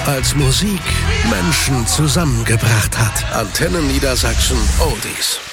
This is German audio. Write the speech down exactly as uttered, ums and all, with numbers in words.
Als Musik Menschen zusammengebracht hat. Antenne Niedersachsen Oldies.